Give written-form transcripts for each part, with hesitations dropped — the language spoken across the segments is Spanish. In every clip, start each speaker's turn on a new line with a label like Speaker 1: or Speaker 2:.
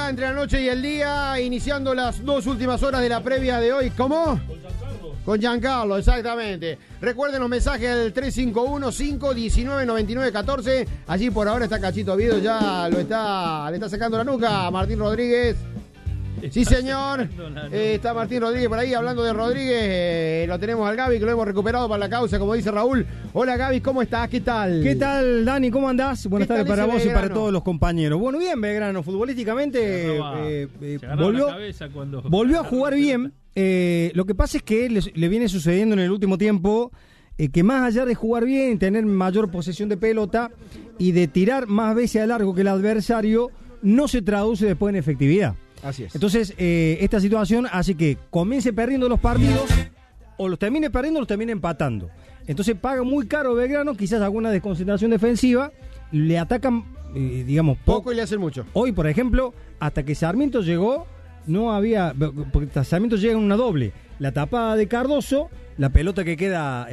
Speaker 1: acá entre la noche y el día, iniciando las 2 últimas horas de la previa de hoy. ¿Cómo? Con Giancarlo, exactamente. Recuerden los mensajes del 351-519-9914. Allí por ahora está Cachito Oviedo, ya le está sacando la nuca a Martín Rodríguez. Sí, señor. Está Martín Rodríguez por ahí. Hablando de Rodríguez, lo tenemos al Gaby, que lo hemos recuperado para la causa, como dice Raúl. Hola, Gaby, ¿cómo estás? ¿Qué tal?
Speaker 2: ¿Qué tal, Dani? ¿Cómo andás? Buenas tardes para vos y para todos los compañeros. Bueno, bien, Belgrano. Futbolísticamente volvió a jugar bien. Lo que pasa es que le viene sucediendo en el último tiempo que más allá de jugar bien, tener mayor posesión de pelota y de tirar más veces a largo que el adversario, no se traduce después en efectividad.
Speaker 1: Así es.
Speaker 2: Entonces, esta situación hace que comience perdiendo los partidos, o los termine perdiendo o los termine empatando. Entonces paga muy caro Belgrano, quizás alguna desconcentración defensiva, le atacan,
Speaker 1: poco y le hacen mucho.
Speaker 2: Hoy, por ejemplo, hasta que Sarmiento llegó, no había, porque Sarmiento llega en una doble, la tapada de Cardoso, la pelota que queda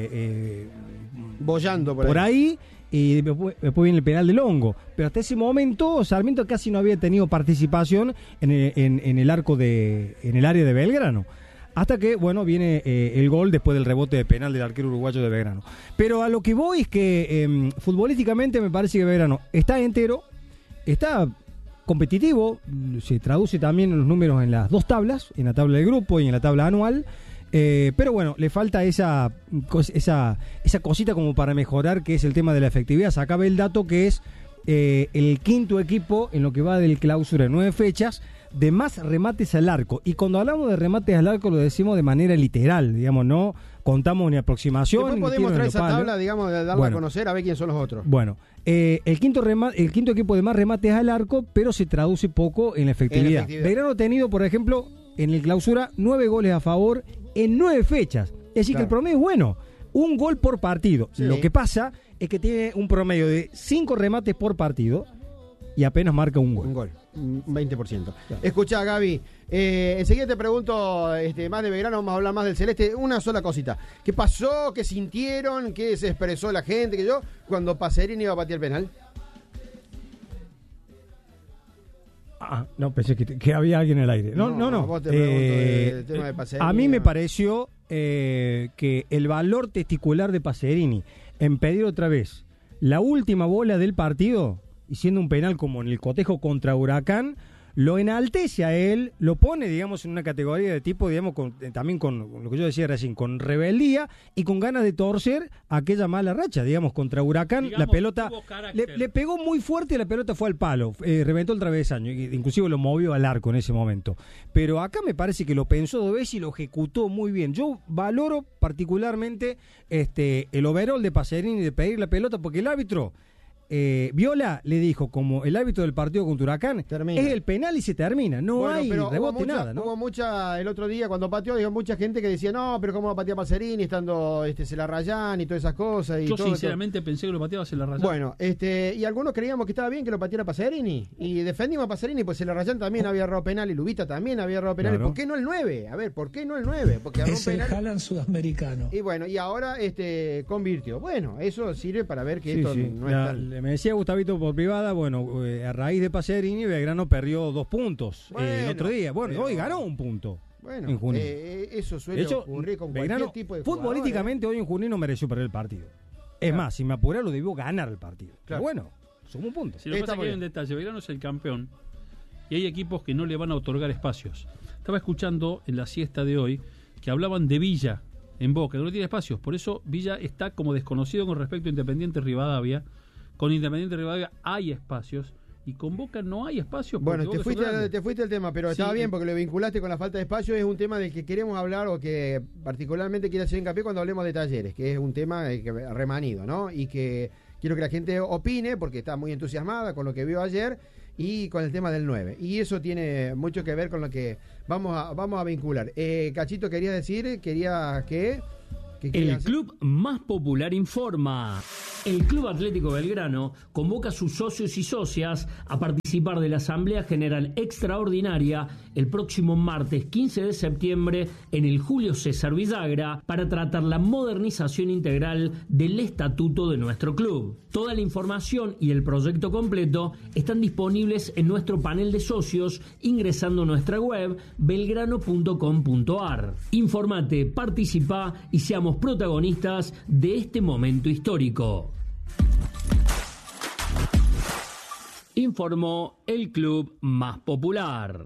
Speaker 1: boyando
Speaker 2: por ahí y después viene el penal del Hongo. Pero hasta ese momento Sarmiento casi no había tenido participación en el arco en el área de Belgrano. Hasta que, viene el gol después del rebote de penal del arquero uruguayo de Belgrano. Pero a lo que voy es que futbolísticamente me parece que Belgrano está entero, está competitivo, se traduce también en los números en las dos tablas, en la tabla del grupo y en la tabla anual. Pero bueno, le falta esa cosita como para mejorar, que es el tema de la efectividad. Se acaba el dato que es el quinto equipo en lo que va del clausura en 9 fechas de más remates al arco. Y cuando hablamos de remates al arco lo decimos de manera literal, no contamos ni aproximación.
Speaker 1: Después podemos traer esa tabla, de darla a conocer, a ver quién son los otros.
Speaker 2: Bueno, el quinto equipo de más remates al arco, pero se traduce poco en la efectividad. Belgrano ha tenido, por ejemplo, en el clausura 9 goles a favor en 9 fechas. Es decir, que el promedio es bueno. Un gol por partido. Sí. Lo que pasa es que tiene un promedio de 5 remates por partido y apenas marca un gol.
Speaker 1: Un gol, un 20%. Claro. Escuchá, Gaby, enseguida te pregunto más de Belgrano, vamos a hablar más del Celeste. Una sola cosita. ¿Qué pasó? ¿Qué sintieron? ¿Qué se expresó la gente? Cuando Pacerini iba a patear el penal.
Speaker 2: No, pensé que había alguien en el aire. No.
Speaker 1: Vos te pregunto el tema de Pacerini.
Speaker 2: A mí me pareció que el valor testicular de Pacerini en pedir otra vez la última bola del partido, y siendo un penal como en el cotejo contra Huracán, lo enaltece a él, lo pone, en una categoría de tipo, también con lo que yo decía recién, con rebeldía y con ganas de torcer aquella mala racha, contra Huracán. La pelota le pegó muy fuerte y la pelota fue al palo, reventó el travesaño, inclusive lo movió al arco en ese momento. Pero acá me parece que lo pensó 2 veces y lo ejecutó muy bien. Yo valoro particularmente el overall de Pacerini de pedir la pelota, porque el árbitro Viola le dijo, como el árbitro del partido contra Huracán, termina. Es el penal y se termina, no hay rebote, nada, ¿no?
Speaker 1: Hubo mucha, el otro día cuando pateó, mucha gente que decía, no, pero cómo va a patear Pacerini estando Celarrayán y todas esas cosas.
Speaker 3: Yo sinceramente pensé que lo pateaba Celarrayán.
Speaker 1: Bueno, y algunos creíamos que estaba bien que lo pateara Pacerini, y defendimos a Pacerini, pues Celarrayán también había errado penal y Lubita también había errado penal. Claro. ¿Por qué no el 9? A ver, ¿por qué no el 9? Porque
Speaker 4: es el Haaland sudamericano.
Speaker 1: Y bueno, y ahora convirtió. Bueno, eso sirve para ver que esto no es tan...
Speaker 2: Me decía Gustavito por privada, a raíz de Pacerini, Belgrano perdió 2 puntos el otro día. Hoy ganó 1 punto.
Speaker 1: En Junín. Eso suele ocurrir con
Speaker 2: Belgrano,
Speaker 1: cualquier tipo de
Speaker 2: futbolísticamente hoy en Junín no mereció perder el partido. Es más, si me apuré lo debió ganar el partido. Claro. Pero sumó 1 punto.
Speaker 3: Si lo que pasa es que hay un detalle, Belgrano es el campeón y hay equipos que no le van a otorgar espacios. Estaba escuchando en la siesta de hoy que hablaban de Villa en Boca, que no tiene espacios. Por eso Villa está como desconocido con respecto a Independiente Rivadavia. Con Independiente Rivadavia hay espacios y con Boca no hay espacios.
Speaker 1: Bueno, te fuiste al tema, pero estaba bien porque lo vinculaste con la falta de espacio. Es un tema del que queremos hablar, o que particularmente quiero hacer hincapié cuando hablemos de Talleres, que es un tema remanido, ¿no? Y que quiero que la gente opine porque está muy entusiasmada con lo que vio ayer y con el tema del 9. Y eso tiene mucho que ver con lo que vamos a vincular. Cachito, quería que...
Speaker 5: El club más popular informa. El Club Atlético Belgrano convoca a sus socios y socias a participar de la Asamblea General Extraordinaria el próximo martes 15 de septiembre en el Julio César Villagra para tratar la modernización integral del estatuto de nuestro club. Toda la información y el proyecto completo están disponibles en nuestro panel de socios ingresando a nuestra web belgrano.com.ar. Informate, participa y seamos protagonistas de este momento histórico. Informó el club más popular.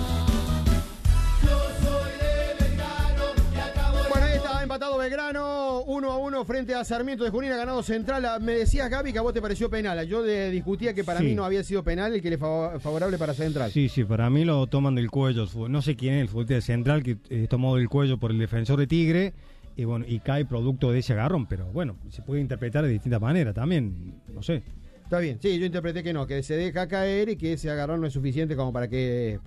Speaker 1: Bueno, ahí está empatado Belgrano, 1-1 frente a Sarmiento de Junín, ha ganado Central. Me decías, Gaby, que a vos te pareció penal. Yo discutía que para mí no había sido penal, el que le favorable para Central.
Speaker 2: Sí, para mí lo toman del cuello. No sé quién es el futbolista de Central que tomó del cuello por el defensor de Tigre. Y bueno, y cae producto de ese agarrón, pero bueno, se puede interpretar de distintas maneras también, no sé.
Speaker 1: Está bien, sí, yo interpreté que se deja caer y que ese agarrón no es suficiente como para que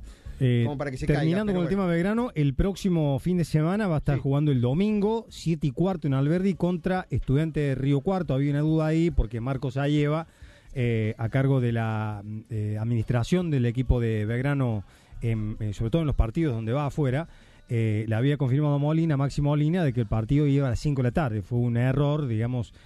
Speaker 1: se caiga.
Speaker 2: Terminando con el tema Belgrano, el próximo fin de semana va a estar jugando el domingo, 7:15 en Alberdi contra Estudiantes de Río Cuarto. Había una duda ahí porque Marcos Ayeva, a cargo de la administración del equipo de Belgrano, sobre todo en los partidos donde va afuera, le había confirmado a Maxi Molina, de que el partido iba a las 5 de la tarde. Fue un error, digamos,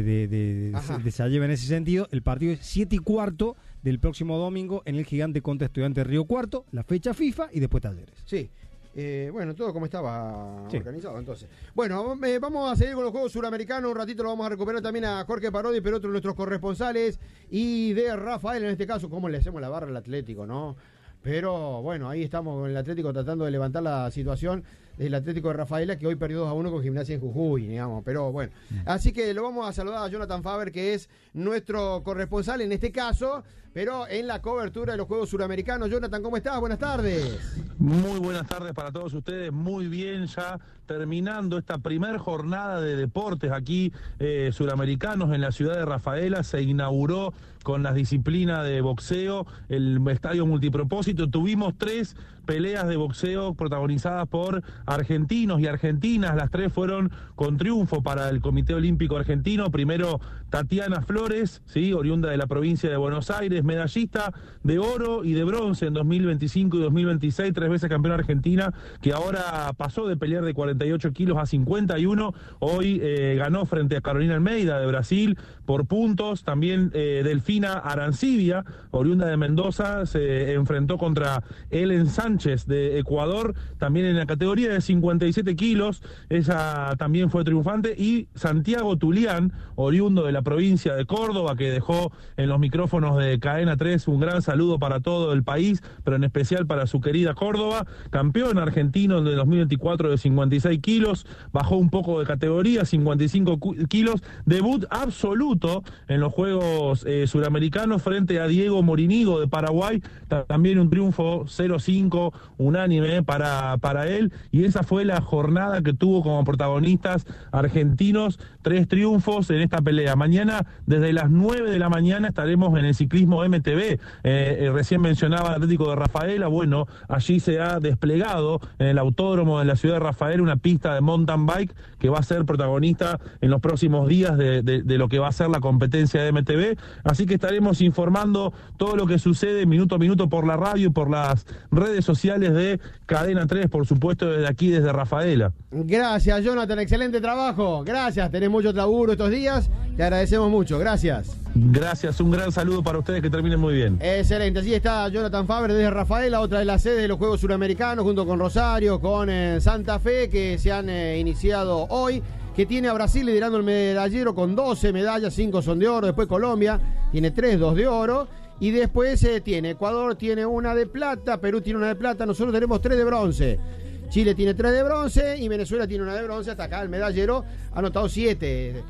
Speaker 2: de Sayeva en ese sentido. El partido es 7:15 del próximo domingo en el Gigante contra Estudiantes de Río Cuarto, la fecha FIFA y después Talleres.
Speaker 1: Sí. Bueno, todo como estaba organizado entonces. Bueno, vamos a seguir con los Juegos Suramericanos. Un ratito lo vamos a recuperar también a Jorge Parodi, pero otro de nuestros corresponsales, y de Rafael en este caso. ¿Cómo le hacemos la barra al Atlético, no? Pero bueno, ahí estamos con el Atlético tratando de levantar la situación del Atlético de Rafaela, que hoy perdió 2-1 con Gimnasia en Jujuy, digamos. Pero bueno, así que lo vamos a saludar a Jonathan Faber, que es nuestro corresponsal en este caso, pero en la cobertura de los Juegos Suramericanos. Jonathan, ¿cómo estás? Buenas tardes.
Speaker 6: Muy buenas tardes para todos ustedes. Muy bien, ya terminando esta primer jornada de deportes aquí suramericanos en la ciudad de Rafaela. Se inauguró con las disciplinas de boxeo el estadio multipropósito. Tuvimos 3 peleas de boxeo protagonizadas por argentinos y argentinas. Las 3 fueron con triunfo para el Comité Olímpico Argentino. Primero, Tatiana Flores, ¿sí?, oriunda de la provincia de Buenos Aires, medallista de oro y de bronce en 2025 y 2026, 3 veces campeona argentina, que ahora pasó de pelear de 48 kilos a 51. Hoy ganó frente a Carolina Almeida de Brasil por puntos. También Delfina Arancibia, oriunda de Mendoza, se enfrentó contra Ellen Sánchez de Ecuador, también en la categoría de 57 kilos. Ella también fue triunfante. Y Santiago Tulián, oriundo de la provincia de Córdoba, que dejó en los micrófonos de Cadena 3 un gran saludo para todo el país, pero en especial para su querida Córdoba, campeón argentino de 2024 de 56 kilos, bajó un poco de categoría, 55 kilos, debut absoluto en los Juegos Suramericanos frente a Diego Morinigo de Paraguay, también un triunfo 0-5 unánime para él, y esa fue la jornada que tuvo como protagonistas argentinos, 3 triunfos en esta pelea. Mañana desde las 9 de la mañana estaremos en el ciclismo MTB. Recién mencionaba Atlético de Rafaela. Bueno, allí se ha desplegado en el autódromo de la ciudad de Rafaela una pista de mountain bike que va a ser protagonista en los próximos días de lo que va a ser la competencia de MTB. Así que estaremos informando todo lo que sucede minuto a minuto por la radio y por las redes sociales de Cadena 3, por supuesto, desde aquí, desde Rafaela.
Speaker 1: Gracias, Jonathan, excelente trabajo. Gracias, tenés mucho laburo estos días, te agradecemos mucho, gracias.
Speaker 6: Gracias, un gran saludo para ustedes, que terminen muy bien.
Speaker 1: Excelente, así está Jonathan Faber desde Rafaela, otra de las sedes de los Juegos Suramericanos, junto con Rosario, con Santa Fe, que se han iniciado hoy, que tiene a Brasil liderando el medallero con 12 medallas, 5 son de oro. Después Colombia tiene 3, 2 de oro. Y después tiene Ecuador, tiene 1 de plata, Perú tiene 1 de plata, nosotros tenemos 3 de bronce. Chile tiene 3 de bronce y Venezuela tiene 1 de bronce. Hasta acá el medallero ha anotado 7.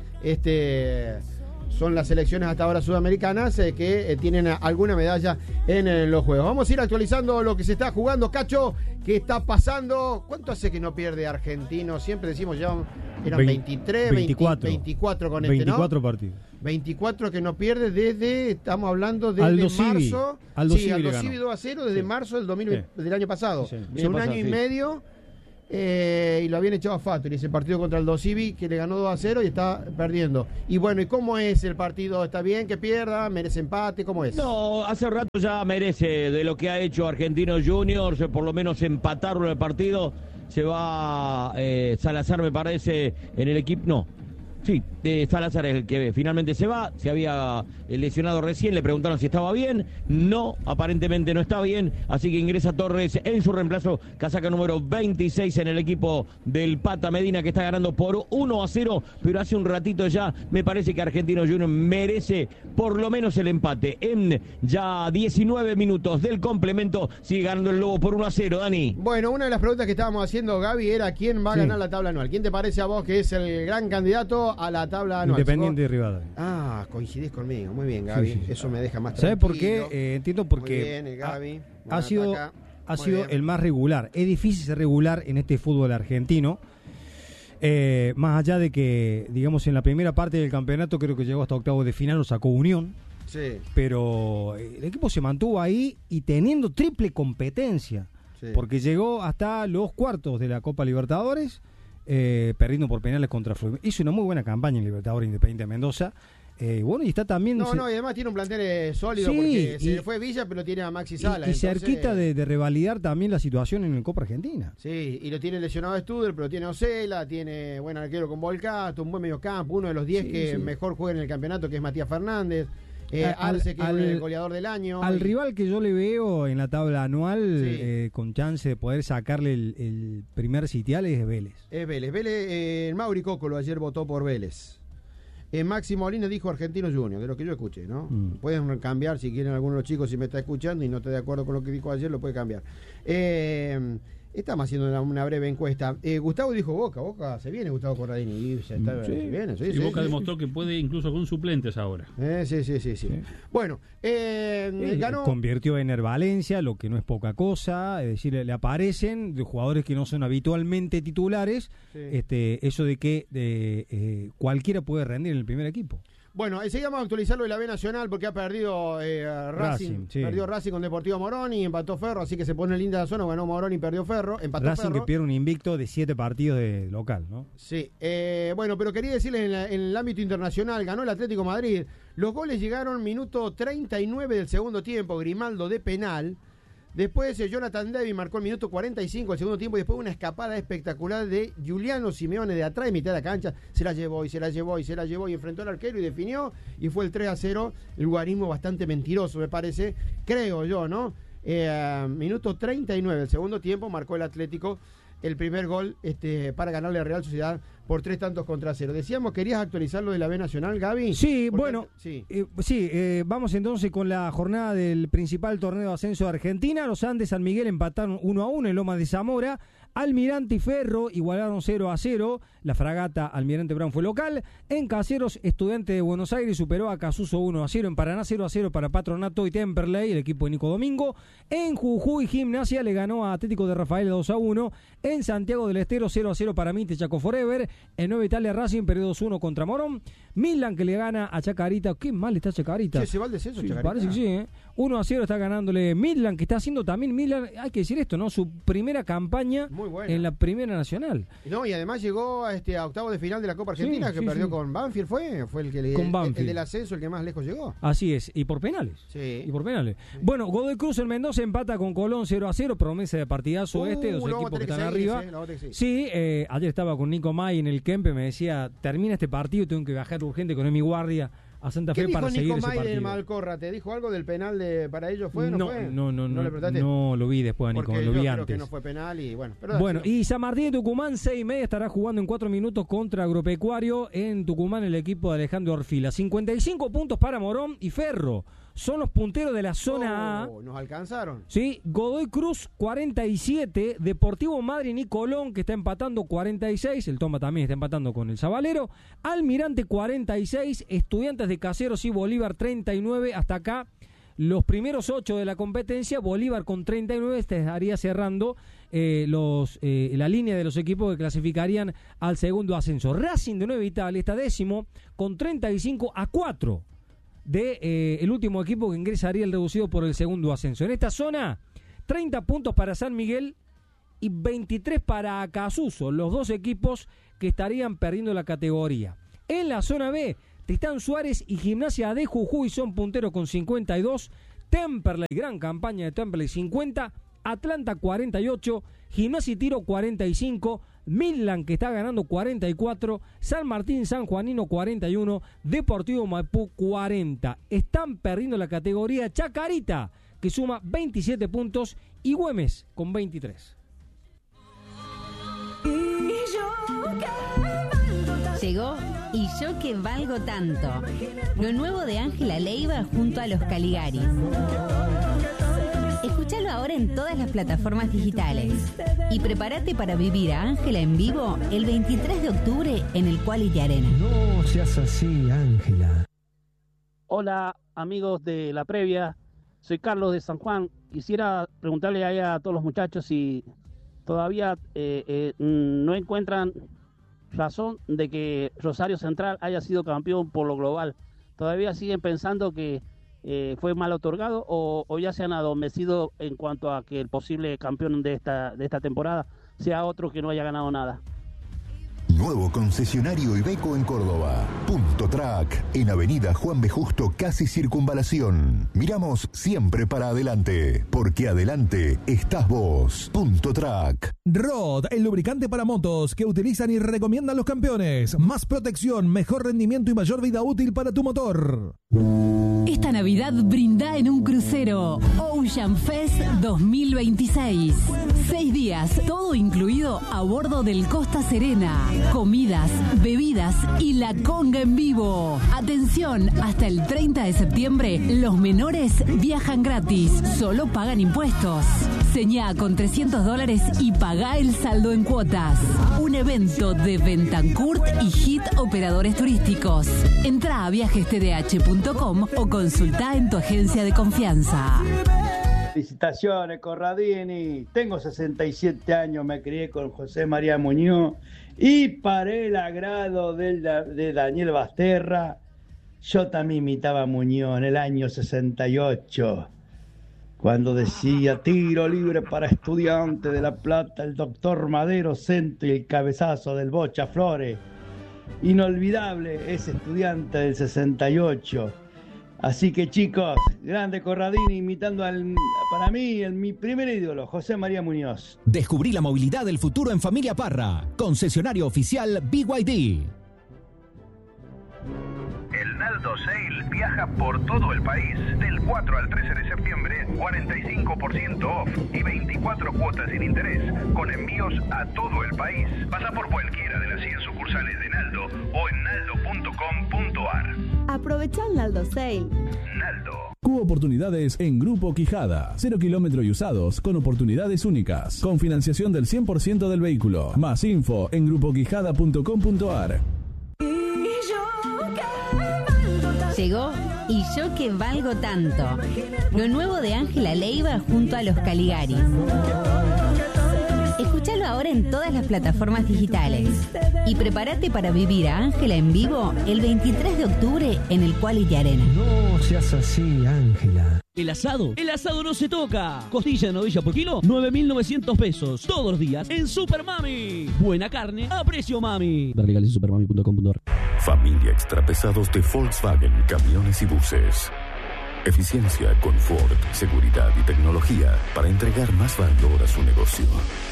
Speaker 1: Son las selecciones hasta ahora sudamericanas que tienen alguna medalla en los Juegos. Vamos a ir actualizando lo que se está jugando. Cacho, ¿qué está pasando? ¿Cuánto hace que no pierde Argentino? Siempre decimos ya eran 23, 24 con
Speaker 2: 24 partidos.
Speaker 1: 24 que no pierde desde, estamos hablando desde
Speaker 2: Aldo
Speaker 1: marzo.
Speaker 2: Aldo
Speaker 1: Civi 2-0 desde marzo del año pasado.
Speaker 2: Sí,
Speaker 1: un año y medio y lo habían echado a Fattori, ese partido contra el Dosivi, que le ganó 2-0 y está perdiendo. Y bueno, ¿y cómo es el partido? ¿Está bien que pierda? ¿Merece empate? ¿Cómo es?
Speaker 7: No, hace rato ya merece de lo que ha hecho Argentinos Juniors, por lo menos empatarlo en el partido. Se va Salazar, me parece, en el equipo. No. Sí, Salazar es el que finalmente se va, se había lesionado recién, le preguntaron si estaba bien, no, aparentemente no está bien, así que ingresa Torres en su reemplazo, casaca número 26 en el equipo del Pata Medina, que está ganando por 1-0, pero hace un ratito ya me parece que Argentinos Juniors merece por lo menos el empate. En ya 19 minutos del complemento sigue ganando el Lobo por 1-0, Dani.
Speaker 1: Bueno, una de las preguntas que estábamos haciendo, Gaby, era quién va a ganar la tabla anual. ¿Quién te parece a vos que es el gran candidato a la tabla anual?
Speaker 2: Independiente de Rivadavia.
Speaker 1: Ah, coincidís conmigo. Muy bien, Gaby.
Speaker 2: Sí.
Speaker 1: Eso me deja más
Speaker 2: ¿Sabes
Speaker 1: tranquilo.
Speaker 2: por qué? Entiendo por qué.
Speaker 1: Muy bien, Gaby.
Speaker 2: Ha sido
Speaker 1: bien.
Speaker 2: el más regular. Es difícil ser regular en este fútbol argentino. Más allá de que, digamos, en la primera parte del campeonato creo que llegó hasta octavos de final, lo sacó Unión.
Speaker 1: Sí.
Speaker 2: Pero el equipo se mantuvo ahí y teniendo triple competencia.
Speaker 1: Sí.
Speaker 2: Porque llegó hasta los cuartos de la Copa Libertadores, perdiendo por penales contra Fluminense. Hizo una muy buena campaña en Libertadores Independiente de Mendoza. Bueno, y está también...
Speaker 1: No, y además tiene un plantel sólido, porque se le fue Villa, pero tiene a Maxi Sala.
Speaker 2: Y cerquita de revalidar también la situación en el Copa Argentina.
Speaker 1: Sí, y lo tiene lesionado Studer, pero tiene Osela, tiene buen arquero con Volcato, un buen mediocampo, uno de los 10 que mejor juega en el campeonato, que es Matías Fernández. Arce, que es el goleador del año.
Speaker 2: Al rival que yo le veo en la tabla anual, con chance de poder sacarle el primer sitial, es Vélez.
Speaker 1: Es Vélez. El Mauri Cócolo ayer votó por Vélez. Máximo Molina dijo Argentinos Juniors, de lo que yo escuché, ¿no? Pueden cambiar si quieren algunos de los chicos, si me está escuchando y no está de acuerdo con lo que dijo ayer, lo puede cambiar. Estamos haciendo una breve encuesta. Gustavo dijo Boca se viene Gustavo Corradini. Y se viene,
Speaker 3: y Boca demostró que puede incluso con suplentes ahora.
Speaker 1: Sí. Bueno, ganó.
Speaker 2: Convirtió a Ener Valencia, lo que no es poca cosa. Es decir, le aparecen de jugadores que no son habitualmente titulares. Eso de que cualquiera puede rendir en el primer equipo.
Speaker 1: Bueno, enseguida vamos a actualizar lo de la B Nacional porque ha perdido Racing. Perdió Racing con Deportivo Morón y empató Ferro, así que se pone linda la zona. Ganó Morón y perdió Ferro. Empató
Speaker 2: Racing
Speaker 1: Ferro.
Speaker 2: Que pierde un invicto de 7 partidos de local, ¿no?
Speaker 1: Sí. Bueno, pero quería decirles en el ámbito internacional, ganó el Atlético Madrid. Los goles llegaron minuto 39 del segundo tiempo, Grimaldo de penal. Después Jonathan David marcó el minuto 45 del segundo tiempo y después una escapada espectacular de Giuliano Simeone de atrás, de mitad de la cancha. Se la llevó y enfrentó al arquero y definió y fue el 3-0. El guarismo bastante mentiroso, me parece, creo yo, ¿no? Minuto 39 del segundo tiempo marcó el Atlético el primer gol para ganarle a Real Sociedad por 3-0. Decíamos, ¿querías actualizar lo de la B Nacional, Gaby?
Speaker 2: Sí,
Speaker 1: porque,
Speaker 2: vamos entonces con la jornada del principal torneo de ascenso de Argentina. Los Andes San Miguel empataron 1-1 en Lomas de Zamora. Almirante y Ferro igualaron 0-0. La fragata Almirante Brown fue local. En Caseros, Estudiante de Buenos Aires superó a Casuso 1-0. En Paraná 0-0 para Patronato y Temperley, el equipo de Nico Domingo. En Jujuy, Gimnasia le ganó a Atlético de Rafaela 2-1. En Santiago del Estero 0-0 para Mite Chaco Forever. En Nueva Italia Racing perdió 2-1 contra Morón. Milan que le gana a Chacarita. Qué mal está Chacarita.
Speaker 1: ¿Se va al descenso, Chacarita?
Speaker 2: Parece que sí, 1-0 está ganándole Milan, que está haciendo también hay que decir esto, ¿no? Su primera campaña en la Primera Nacional.
Speaker 1: No, y además llegó a octavos de final de la Copa Argentina, que perdió con Banfield, fue el que el del ascenso, el que más lejos llegó.
Speaker 2: Así es, y por penales.
Speaker 1: Sí.
Speaker 2: Bueno, Godoy Cruz en Mendoza empata con Colón 0-0, promesa de partidazo dos equipos que están arriba. Ayer estaba con Nico May en el Kempe, me decía, termina este partido, tengo que viajar urgente con mi guardia a Santa Fe para seguir ese partido. ¿Qué dijo Nico May del
Speaker 1: Malcorra? ¿Te dijo algo del penal para ellos? ¿Fue?
Speaker 2: No le preguntaste. No lo vi después a Nico, lo vi antes.
Speaker 1: Que no fue penal y bueno.
Speaker 2: Y San Martín de Tucumán, 6:30, estará jugando en 4 minutos contra Agropecuario en Tucumán, el equipo de Alejandro Orfila. 55 puntos para Morón y Ferro. Son los punteros de la zona A.
Speaker 1: Nos alcanzaron.
Speaker 2: Sí, Godoy Cruz 47, Deportivo Madryn y Colón que está empatando 46, el Toma también está empatando con el Zabalero, Almirante 46, Estudiantes de Caseros y Bolívar 39, hasta acá los primeros 8 de la competencia, Bolívar con 39 estaría cerrando la línea de los equipos que clasificarían al segundo ascenso. Racing de Nueva Italia está décimo con 35 a 4. El último equipo que ingresaría el reducido por el segundo ascenso. En esta zona, 30 puntos para San Miguel y 23 para Acasuso, los dos equipos que estarían perdiendo la categoría. En la zona B, Tristán Suárez y Gimnasia de Jujuy son punteros con 52, Temperley, gran campaña de Temperley, 50, Atlanta 48, Gimnasia y Tiro 45, Midland que está ganando 44, San Martín Sanjuanino 41, Deportivo Maipú 40. Están perdiendo la categoría Chacarita, que suma 27 puntos, y Güemes con 23.
Speaker 8: Llegó Y yo que valgo tanto. Lo nuevo de Ángela Leiva junto a los Caligaris. Escúchalo ahora en todas las plataformas digitales. Y prepárate para vivir a Ángela en vivo el 23 de octubre en el Quality Arena.
Speaker 9: No seas así, Ángela.
Speaker 10: Hola, amigos de la previa. Soy Carlos de San Juan. Quisiera preguntarle ahí a todos los muchachos si todavía no encuentran razón de que Rosario Central haya sido campeón por lo global. ¿Todavía siguen pensando que fue mal otorgado o ya se han adormecido en cuanto a que el posible campeón de esta temporada sea otro que no haya ganado nada?
Speaker 11: Nuevo concesionario Iveco en Córdoba. Punto Track, en Avenida Juan B. Justo, casi Circunvalación. Miramos siempre para adelante, porque adelante estás vos. Punto Track.
Speaker 12: Rod, el lubricante para motos que utilizan y recomiendan los campeones. Más protección, mejor rendimiento y mayor vida útil para tu motor.
Speaker 13: Esta Navidad brinda en un crucero Ocean Fest 2026. 6 días, todo incluido a bordo del Costa Serena. Comidas, bebidas y la conga en vivo. Atención, hasta el 30 de septiembre los menores viajan gratis, solo pagan impuestos. Señá con $300 y pagá el saldo en cuotas. Un evento de Bentancurt y Hit Operadores Turísticos. Entrá a viajestdh.com o consultá en tu agencia de confianza.
Speaker 14: Felicitaciones, Corradini. Tengo 67 años, me crié con José María Muñoz y para el agrado de Daniel Basterra, yo también imitaba a Muñoz en el año 68, cuando decía tiro libre para Estudiantes de La Plata, el doctor Madero Centro y el cabezazo del Bocha Flores. Inolvidable ese Estudiante del 68. Así que chicos, grande Corradini imitando para mí, mi primer ídolo, José María Muñoz.
Speaker 15: Descubrí la movilidad del futuro en Familia Parra, concesionario oficial BYD.
Speaker 16: El Naldo Sale viaja por todo el país. Del 4 al 13 de septiembre, 45% off y 24 cuotas sin interés, con envíos a todo el país. Pasa por cualquiera de las 100 sucursales de Naldo o en naldo.com.ar.
Speaker 17: Aprovecha el Naldo Sale.
Speaker 16: Naldo.
Speaker 18: Cubo Oportunidades en Grupo Quijada. 0 kilómetros y usados con oportunidades únicas. Con financiación del 100% del vehículo. Más info en grupoquijada.com.ar.
Speaker 8: Llegó Y yo que valgo tanto. Lo nuevo de Ángela Leiva junto a los Caligaris. Escúchalo ahora en todas las plataformas digitales. Y prepárate para vivir a Ángela en vivo el 23 de octubre en el Quality Arena.
Speaker 9: No seas así, Ángela.
Speaker 5: El asado no se toca. Costilla de novilla por kilo, 9.900 pesos. Todos los días en Super Mami. Buena carne a precio mami. Ver legales en supermami.com.ar.
Speaker 11: Familia Extrapesados de Volkswagen, camiones y buses. Eficiencia, confort, seguridad y tecnología para entregar más valor a su negocio.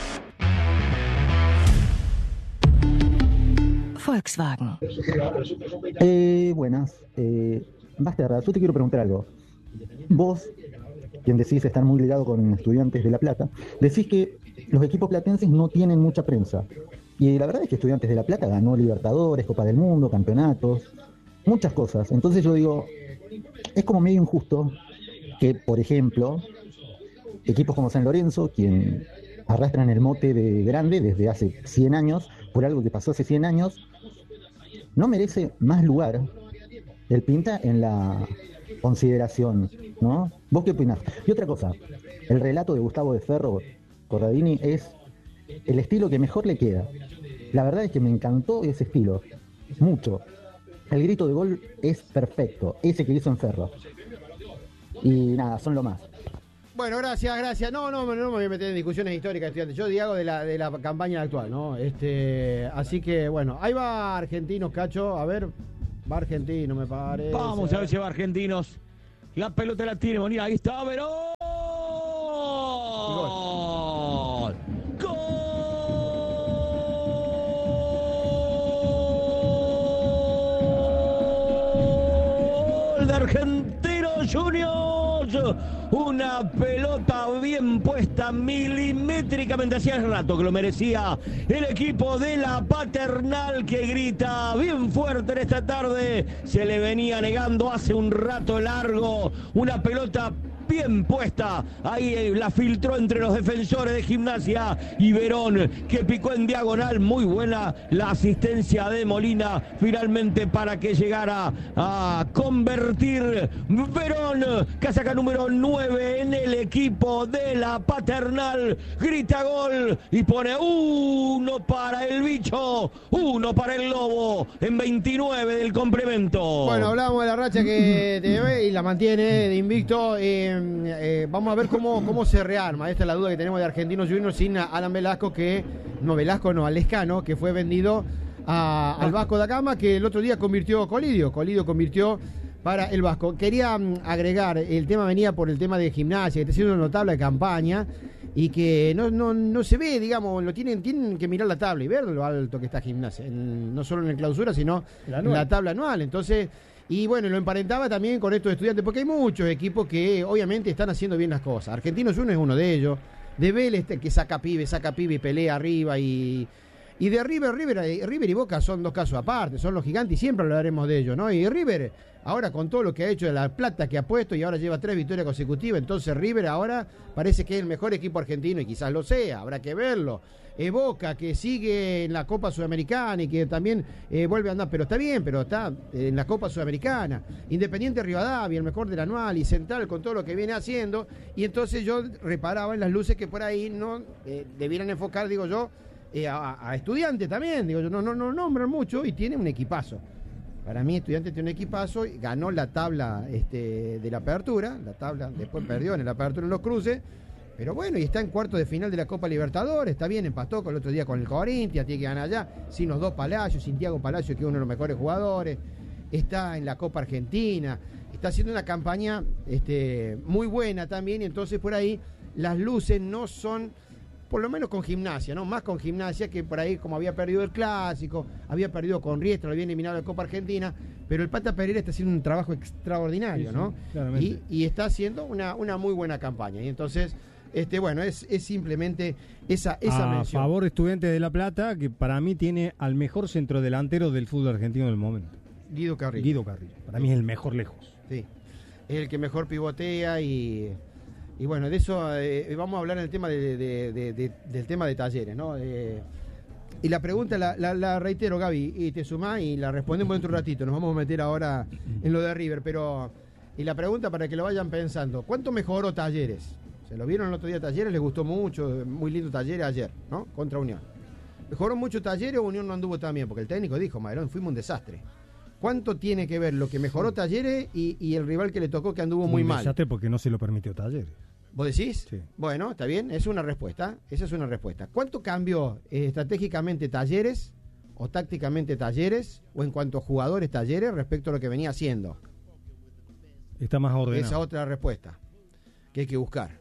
Speaker 19: Volkswagen.
Speaker 20: Buenas. Basterra, yo te quiero preguntar algo. Vos, quien decís estar muy ligado con Estudiantes de La Plata, decís que los equipos platenses no tienen mucha prensa. Y la verdad es que Estudiantes de La Plata ganó Libertadores, Copa del Mundo, campeonatos, muchas cosas. Entonces yo digo, es como medio injusto que, por ejemplo, equipos como San Lorenzo, quien arrastran el mote de grande desde hace 100 años, por algo que pasó hace 100 años, no merece más lugar el Pinta en la consideración, ¿no? ¿Vos qué opinás? Y otra cosa, el relato de Gustavo de Ferro, Corradini, es el estilo que mejor le queda. La verdad es que me encantó ese estilo, mucho. El grito de gol es perfecto, ese que hizo en Ferro. Y nada, son lo más.
Speaker 1: Bueno, gracias. No me voy a meter en discusiones históricas, estudiantes. Yo digo de la campaña actual, ¿no? Así que, bueno, ahí va Argentinos, Cacho. A ver, va Argentino, me parece.
Speaker 7: Vamos a ver si va Argentinos. La pelota la tiene Bonilla. Ahí está, Verón. ¡Gol! ¡Gol de Argentinos Juniors! Una pelota bien puesta milimétricamente. Hacía rato que lo merecía el equipo de la Paternal, que grita bien fuerte en esta tarde. Se le venía negando hace un rato largo. Una pelota bien puesta, ahí la filtró entre los defensores de Gimnasia y Verón, que picó en diagonal. Muy buena la asistencia de Molina finalmente para que llegara a convertir Verón, casaca número 9 en el equipo de la Paternal. Grita gol y pone 1 para el bicho, 1 para el Lobo en 29 del complemento.
Speaker 1: Bueno, hablamos de la racha que debe y la mantiene de invicto. Vamos a ver cómo se rearma. Esta es la duda que tenemos de Argentinos Juniors sin Alan Velasco, a Lescano, que fue vendido al Vasco da Gama, que el otro día convirtió Colidio convirtió para el Vasco. Quería agregar, el tema venía por el tema de Gimnasia, que está haciendo una notable campaña y que no se ve, digamos, tienen que mirar la tabla y ver lo alto que está Gimnasia, no solo en el clausura, sino en la tabla anual. Entonces, y bueno, lo emparentaba también con estos estudiantes, porque hay muchos equipos que obviamente están haciendo bien las cosas. Argentinos Juniors es uno de ellos. De Vélez, que saca pibe y pelea arriba. Y de River y Boca son dos casos aparte, son los gigantes y siempre hablaremos de ellos, ¿no? Y River, ahora con todo lo que ha hecho, de la plata que ha puesto y ahora lleva 3 victorias consecutivas, entonces River ahora parece que es el mejor equipo argentino y quizás lo sea, habrá que verlo. Boca, que sigue en la Copa Sudamericana y que también vuelve a andar, pero está bien, pero está en la Copa Sudamericana. Independiente Rivadavia, el mejor del anual, y Central con todo lo que viene haciendo, y entonces yo reparaba en las luces que por ahí no debieran enfocar, digo yo, a Estudiantes también, digo yo, no nombran mucho y tiene un equipazo. Para mí Estudiantes tiene un equipazo, ganó la tabla de la apertura, después perdió en la apertura en los cruces. Pero bueno, y está en cuarto de final de la Copa Libertadores, está bien, empató con el otro día con el Corinthians, tiene que ganar allá, sin los dos Palacios, sin Thiago Palacios, que es uno de los mejores jugadores, está en la Copa Argentina, está haciendo una campaña muy buena también, y entonces por ahí las luces no son, por lo menos con Gimnasia, ¿no? Más con Gimnasia, que por ahí como había perdido el Clásico, había perdido con Riestra, lo había eliminado de la Copa Argentina, pero el Pata Pereira está haciendo un trabajo extraordinario, ¿no? Sí, y está haciendo una muy buena campaña, y entonces... bueno, es simplemente esa mención.
Speaker 2: A favor de Estudiantes de La Plata, que para mí tiene al mejor centrodelantero del fútbol argentino del momento.
Speaker 1: Guido Carrillo.
Speaker 2: Para mí es el mejor lejos.
Speaker 1: Sí, es el que mejor pivotea y bueno, de eso vamos a hablar en el tema del tema de Talleres, ¿no? Y la pregunta la reitero, Gaby, y te sumás y la respondemos dentro de un ratito. Nos vamos a meter ahora en lo de River, pero... Y la pregunta para que lo vayan pensando, ¿cuánto mejoró Talleres? Se lo vieron el otro día Talleres, les gustó mucho, muy lindo Talleres ayer, ¿no? Contra Unión. ¿Mejoró mucho Talleres o Unión no anduvo tan bien? Porque el técnico dijo, Maderón, fuimos un desastre. ¿Cuánto tiene que ver lo que mejoró Talleres y el rival que le tocó que anduvo muy mal?
Speaker 2: Desastre porque no se lo permitió Talleres.
Speaker 1: ¿Vos decís?
Speaker 2: Sí.
Speaker 1: Bueno, está bien, es una respuesta. Esa es una respuesta. ¿Cuánto cambió estratégicamente Talleres o tácticamente Talleres o en cuanto a jugadores Talleres respecto a lo que venía haciendo?
Speaker 2: Está más ordenado.
Speaker 1: Esa otra respuesta que hay que buscar.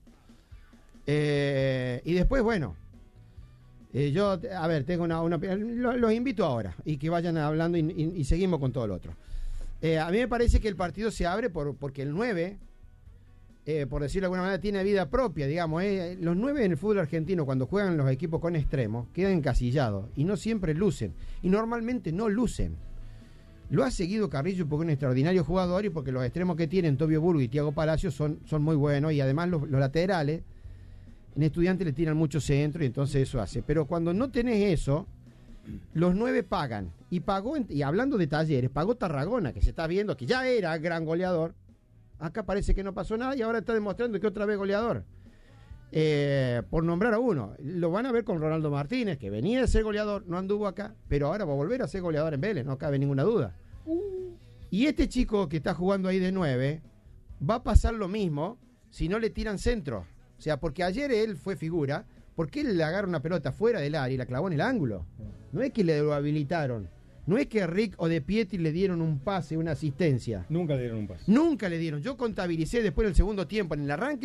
Speaker 1: Y después, bueno, yo, a ver, tengo una los invito ahora y que vayan hablando y seguimos con todo lo otro. A mí me parece que el partido se abre porque el 9, por decirlo de alguna manera, tiene vida propia, digamos. Los 9 en el fútbol argentino, cuando juegan los equipos con extremos, quedan encasillados y no siempre lucen. Y normalmente no lucen. Lo ha seguido Carrillo porque es un extraordinario jugador y porque los extremos que tienen Tobio Burgo y Thiago Palacios son muy buenos, y además los laterales en Estudiantes le tiran mucho centro y entonces eso hace. Pero cuando no tenés eso, los 9 pagan. Y pagó, y hablando de Talleres, pagó Tarragona, que se está viendo que ya era gran goleador. Acá parece que no pasó nada y ahora está demostrando que otra vez goleador. Por nombrar a uno. Lo van a ver con Ronaldo Martínez, que venía de ser goleador, no anduvo acá, pero ahora va a volver a ser goleador en Vélez, no cabe ninguna duda. Y este chico que está jugando ahí de 9 va a pasar lo mismo si no le tiran centro. O sea, porque ayer él fue figura, porque él le agarra una pelota fuera del área y la clavó en el ángulo. No es que le lo habilitaron. No es que Rick o De Pietri le dieron un pase, una asistencia.
Speaker 2: Nunca le dieron un pase.
Speaker 1: Nunca le dieron. Yo contabilicé después del segundo tiempo, en el arranque